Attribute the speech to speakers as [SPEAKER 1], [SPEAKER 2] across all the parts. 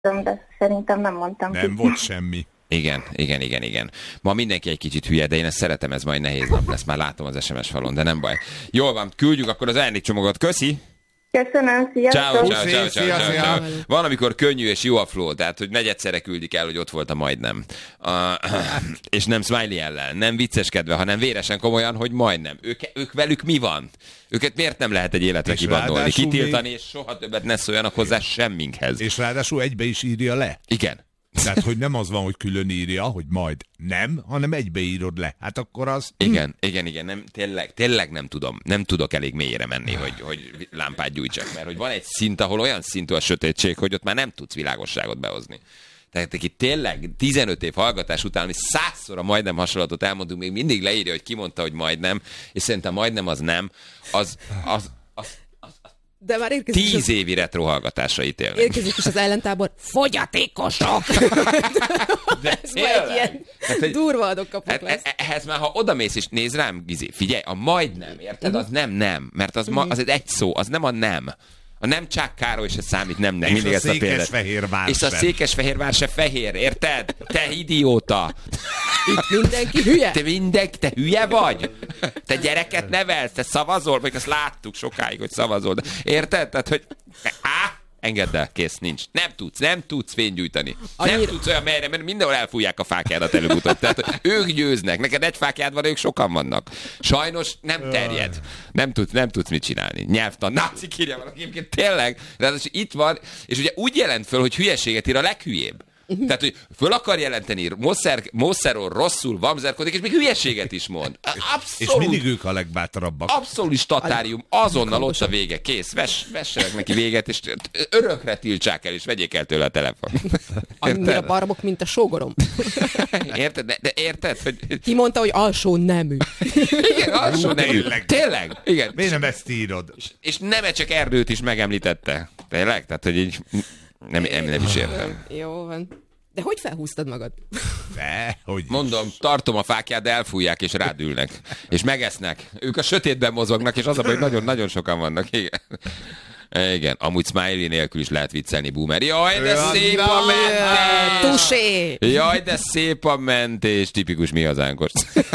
[SPEAKER 1] De szerintem nem mondtam
[SPEAKER 2] Nem
[SPEAKER 1] ki.
[SPEAKER 2] volt semmi.
[SPEAKER 3] Igen. Ma mindenki egy kicsit hülye, de én ezt szeretem, ez majd nehéz nap lesz. Már látom az SMS falon, de nem baj. Jól van, küldjük akkor az ajándékcsomagot. Köszi!
[SPEAKER 1] Köszönöm, sziasztok!
[SPEAKER 3] Ciao. Van, amikor könnyű és jó a flow, tehát, hogy negyedszerre küldik el, hogy ott volt a majdnem. És nem smiley ellen, nem vicceskedve, hanem véresen komolyan, hogy majdnem. Ők velük mi van? Őket miért nem lehet egy életre kibandolni, kitiltani, és soha többet ne szóljanak hozzá semminkhez.
[SPEAKER 2] És ráadásul egybe is írja le.
[SPEAKER 3] Igen.
[SPEAKER 2] Tehát, hogy nem az van, hogy külön írja, hogy majd nem, hanem egybeírod le. Hát akkor az...
[SPEAKER 3] Igen, nem, tényleg nem tudom. Nem tudok elég mélyre menni, hogy lámpát gyújtsak, mert hogy van egy szint, ahol olyan szintű a sötétség, hogy ott már nem tudsz világosságot behozni. Tehát aki tényleg 15 év hallgatás után, és 100-szor a majdnem hasonlatot elmondunk, még mindig leírja, hogy ki mondta, hogy majdnem, és szerintem majdnem az nem, az
[SPEAKER 4] de már érkezik
[SPEAKER 3] 10 évi retro hallgatásra ítélnek.
[SPEAKER 4] Érkezik is az ellentábor, fogyatékosok!
[SPEAKER 3] De
[SPEAKER 4] ez már egy ilyen durva adok-kapok lesz.
[SPEAKER 3] Ehhez már, ha odamész és néz rám, Gizi, figyelj, a majdnem, érted? Az nem, mert az egy szó, az nem a nem. A nem Csák Károly se számít, nem.
[SPEAKER 2] És
[SPEAKER 3] mindig
[SPEAKER 2] a
[SPEAKER 3] ezt a példát.
[SPEAKER 2] Székesfehérvár
[SPEAKER 3] És a
[SPEAKER 2] sem.
[SPEAKER 3] Székesfehérvár se fehér, érted? Te idióta!
[SPEAKER 4] Itt mindenki hülye?
[SPEAKER 3] Te hülye vagy? Te gyereket nevelsz, te szavazol, vagy azt láttuk sokáig, hogy szavazol. Érted? Tehát, hogy engedd el, kész, nincs. Nem tudsz fénygyújtani. Nem tudsz olyan merre, mert mindenhol elfújják a fákjádat előbb-utóbb. Tehát ők győznek. Neked egy fákjád van, ők sokan vannak. Sajnos nem terjed. Nem tudsz mit csinálni. Nyelvtan. Nácik írja valaki, egyébként tényleg. De itt van, és ugye úgy jelent föl, hogy hülyeséget ír a leghülyébb. Tehát, hogy föl akar jelenteni, Mószerról rosszul vamzerkodik, és még hülyeséget is mond. Abszolút.
[SPEAKER 2] És mindig ők a legbátrabbak.
[SPEAKER 3] Abszolút statárium, azonnal ott a vége, kész, vessenek neki véget, és örökre tiltsák el, és vegyék el tőle a telefon.
[SPEAKER 4] Annyira barmok, mint a sógorom.
[SPEAKER 3] Érted? De érted? Hogy...
[SPEAKER 4] Ki mondta, hogy alsó nemű.
[SPEAKER 3] Igen, alsó nemű. Tényleg? Igen.
[SPEAKER 2] Miért nem ezt írod?
[SPEAKER 3] És Nemecsek Erdőt is megemlítette. Tényleg? Tehát, hogy így... Nem is értem.
[SPEAKER 4] Jó van. De hogy felhúztad magad?
[SPEAKER 2] Hogy
[SPEAKER 3] mondom, tartom a fákját, de elfújják, és rádülnek. És megesznek. Ők a sötétben mozognak, és az a baj, hogy nagyon-nagyon sokan vannak. Igen. Amúgy smiley nélkül is lehet viccelni, boomer. Jaj, de szép a mentés!
[SPEAKER 4] Tusé!
[SPEAKER 3] Jaj, de szép a mentés! Tipikus mi hazánkos.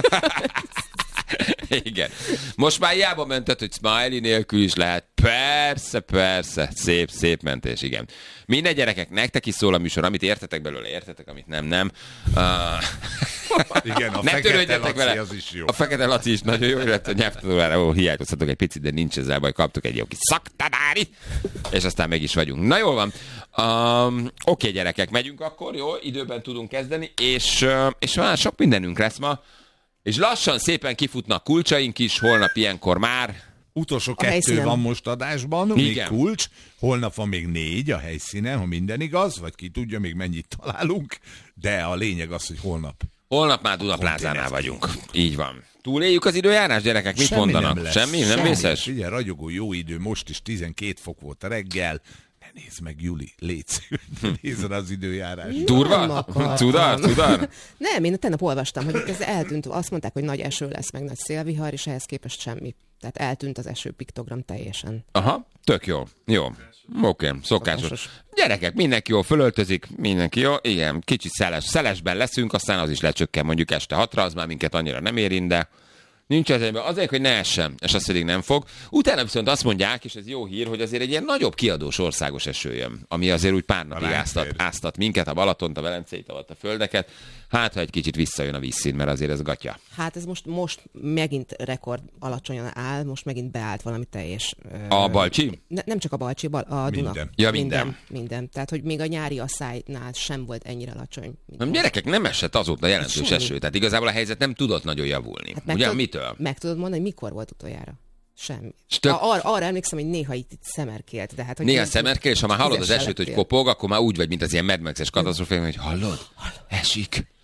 [SPEAKER 3] Igen. Most már hiába mented, hogy smiley nélkül is lehet. Persze. Szép mentés, igen. Mindegy, gyerekek, nektek is szól a műsor, amit értetek belőle, értetek, amit nem.
[SPEAKER 2] Igen, a
[SPEAKER 3] ne
[SPEAKER 2] Fekete Laci az is jó.
[SPEAKER 3] A Fekete Laci is nagyon jó, illetve a nyelvtanulóra hiányozhatok egy picit, de nincs ezzel baj, kaptuk egy jó kis szaktanári, és aztán meg is vagyunk. Na jól van. Oké, gyerekek, megyünk akkor, jó, időben tudunk kezdeni, és már sok mindenünk lesz ma, és lassan szépen kifutnak kulcsaink is, holnap ilyenkor már.
[SPEAKER 2] Utolsó 2 van most adásban, még kulcs. Holnap van még 4 a helyszínen, ha minden igaz, vagy ki tudja, még mennyit találunk. De a lényeg az, hogy holnap.
[SPEAKER 3] Holnap már Dunaplázánál vagyunk. Így van. Túléljük az időjárás, gyerekek? Mit mondanak? Semmi? Nem vészes?
[SPEAKER 2] Figyelj, ragyogó jó idő, most is 12 fok volt a reggel. Ne nézd meg, Juli, légy nézd az időjárás.
[SPEAKER 3] Durva? Tudar?
[SPEAKER 4] Nem, én tegnap olvastam, hogy ez eltűnt. Azt mondták, hogy nagy eső lesz, meg nagy szélvihar, és ehhez képest semmi. Tehát eltűnt az eső piktogram teljesen.
[SPEAKER 3] Aha, tök jó. Jó. Oké, szokásos. Gyerekek, mindenki jól fölöltözik, mindenki jó. Igen, kicsit szelesben leszünk, aztán az is lecsökken mondjuk este 6-ra, az már minket annyira nem érint, de nincs ezért, azért, hogy ne essen, és azt pedig nem fog. Utána viszont azt mondják, és ez jó hír, hogy azért egy ilyen nagyobb kiadós országos eső jön, ami azért úgy pár napig áztat minket, a Balatont, a Velencei tavat, a földeket. Hát, ha egy kicsit visszajön a vízszín, mert azért ez gatya.
[SPEAKER 4] Hát ez most megint rekord alacsonyan áll, most megint beállt valami teljes...
[SPEAKER 3] A Balcsi?
[SPEAKER 4] Nem csak a Balcsi, a Duna.
[SPEAKER 2] Minden.
[SPEAKER 3] Ja, minden.
[SPEAKER 4] Tehát, hogy még a nyári asszálynál sem volt ennyire alacsony.
[SPEAKER 3] Nem, gyerekek, nem esett azóta jelentős eső, tehát igazából a helyzet nem tudott nagyon javulni. Hát ugye, mitől?
[SPEAKER 4] Meg tudod mondani, hogy mikor volt utoljára? Semmi. Arra emlékszem, hogy néha itt szemerkélt. De hát, hogy
[SPEAKER 3] néha szemerkél, és ha már hallod az esőt, hogy kopog, akkor már úgy vagy, mint az ilyen Mad Max-es katasztrófában, hogy hallod? Esik.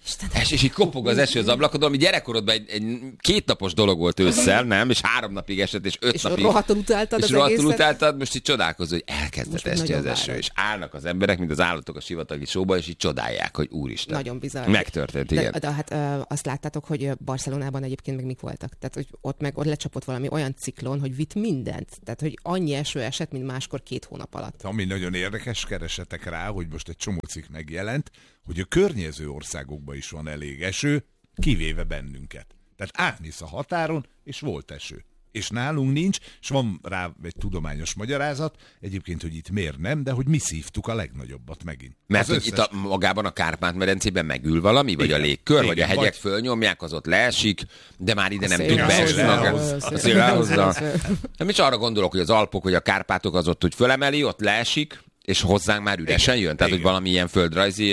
[SPEAKER 3] És így kopog az eső az ablakon, ami gyerekkorodban egy 2 napos dolog volt ősszel, nem? És 3 napig esett, és 5 napig.
[SPEAKER 4] És rohadtul utáltad az
[SPEAKER 3] egészet. Utáltad, most így csodálkozol, hogy elkezdett esni az eső. És állnak az emberek, mint az állatok a sivatagi showba, és így csodálják, hogy úristen.
[SPEAKER 4] Nagyon bizarr.
[SPEAKER 3] Megtörtént, igen.
[SPEAKER 4] De hát azt láttátok, hogy Barcelonában egyébként meg mik voltak? Tehát, hogy ott lecsapott valami olyan ciklon, hogy vitt mindent. Tehát, hogy annyi eső esett, mint máskor 2 hónap alatt.
[SPEAKER 2] Ami nagyon érdekes, keresetek rá, hogy most egy csomó cikk megjelent, hogy a környező országokban is van elég eső, kivéve bennünket. Tehát átmész a határon, és volt eső. És nálunk nincs, és van rá egy tudományos magyarázat, egyébként, hogy itt miért nem, de hogy mi szívtuk a legnagyobbat megint.
[SPEAKER 3] Mert hogy itt magában a Kárpát-medencében megül valami, vagy igen, a légkör, igen, vagy a hegyek fölnyomják, az ott leesik, de már ide nem tud beesni. A szél elhozza. Nem is arra gondolok, hogy az Alpok, vagy a Kárpátok az ott, hogy fölemeli, ott leesik, és hozzánk már üresen jön? Tehát, hogy valami ilyen földrajzi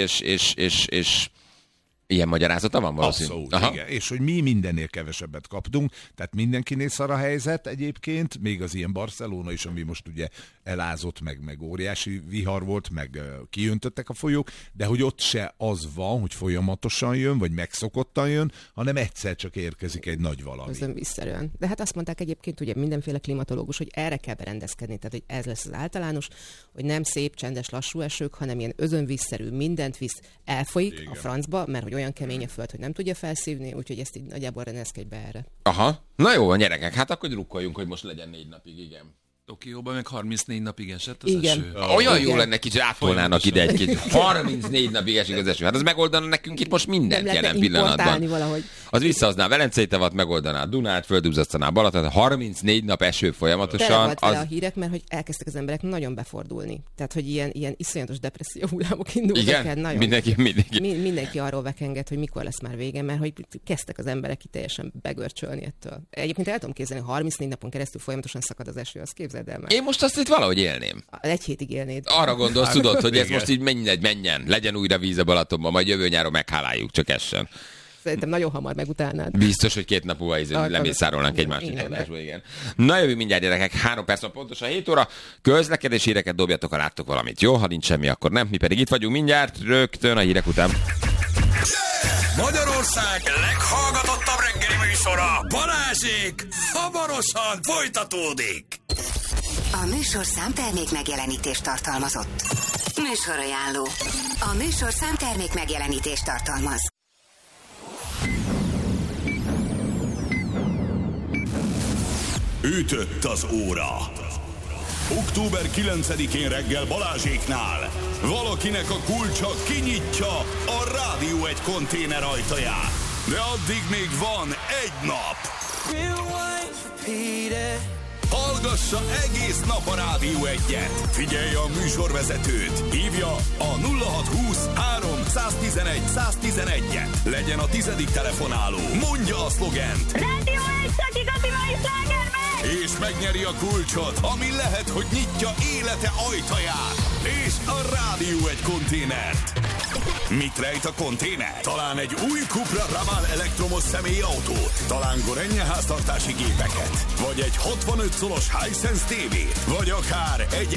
[SPEAKER 3] és ilyen magyarázata van valószínűleg?
[SPEAKER 2] Abszolút, igen. És hogy mi mindennél kevesebbet kaptunk, tehát mindenkinél szar a helyzet egyébként, még az ilyen Barcelona is, ami most ugye elázott, meg óriási vihar volt, meg kiöntöttek a folyók, de hogy ott se az van, hogy folyamatosan jön, vagy megszokottan jön, hanem egyszer csak érkezik egy nagy valami.
[SPEAKER 4] Ez nem visszerűen. De hát azt mondták egyébként ugye mindenféle klimatológus, hogy erre kell berendezkedni, tehát hogy ez lesz az általános, hogy nem szép, csendes, lassú esők, hanem ilyen özönvízszerű, mindent visz, elfolyik igen, a francba, mert hogy olyan kemény a föld, hogy nem tudja felszívni, úgyhogy ezt így nagyjából rendezkedj be erre.
[SPEAKER 3] Aha, na jó, gyerekek, hát akkor drukkoljunk, hogy most legyen 4 napig, igen.
[SPEAKER 5] Tokióban meg 34 napig esett az eső.
[SPEAKER 3] Olyan jó lenne, kicsit átolnának ide egy kicsit. 34 napig esik az eső. Hát az megoldana nekünk itt most mindent jelen pillanatban.
[SPEAKER 4] Valahogy.
[SPEAKER 3] Az visszahozná a Velencei tavat, megoldaná a Dunát, földúzasztaná a Balatont, 34 nap eső folyamatosan.
[SPEAKER 4] Volt vele a hírek, mert hogy elkezdtek az emberek nagyon befordulni. Tehát, hogy ilyen iszonyatos depresszió hullámok indultak el. Nagyon. Mindenki arról vekengett, hogy mikor lesz már vége, mert hogy kezdtek az emberek itt teljesen begörcsölni ettől. Egyébként el tudom képzelni, 34 napon keresztül folyamatosan szakad az eső, az képzeld el meg.
[SPEAKER 3] Én most azt itt valahogy élném.
[SPEAKER 4] Egy hétig élnéd.
[SPEAKER 3] Arra gondolsz, tudod, hogy ez most így menjen, legyen újra víz a Balatonban, majd jövő nyáron megháláljuk, csak essen.
[SPEAKER 4] Szerintem nagyon hamar megutálnád.
[SPEAKER 3] Biztos, hogy 2 nap múlva lemészárolnánk egy másik adásba, igen. Na jövő mindjárt, gyerekek, 3 perc van pontosan 7 óra. Közlekedés híreket dobjatok, ha láttok valamit. Jó, ha nincs semmi, akkor nem. Mi pedig itt vagyunk mindjárt, rögtön a hírek után.
[SPEAKER 6] Magyarország leghallgatottabb reggeli műsora, Balázsék, hamarosan folytatódik.
[SPEAKER 7] A műsorszám termék megjelenítést tartalmazott. Műsorajánló. A műsorszám termék megjelenítést tartalmaz.
[SPEAKER 6] Ütött az óra. Október 9-én reggel Balázséknál valakinek a kulcsa kinyitja a Rádió 1 konténer ajtaját. De addig még van egy nap. Hallgassa egész nap a Rádió 1-et. Figyelje a műsorvezetőt. Hívja a 0620 3 111 111-et. Legyen a 10. telefonáló. Mondja a szlogent.
[SPEAKER 1] Rádió 1 csak igazi mai slágerben!
[SPEAKER 6] És megnyeri a kulcsot, ami lehet, hogy nyitja élete ajtaját. És a Rádió 1 konténert. Mit rejt a konténer? Talán egy új Cupra Raval elektromos személyautót, talán Gorenje háztartási gépeket, vagy egy 65 szolos Hisense TV-t, vagy akár egy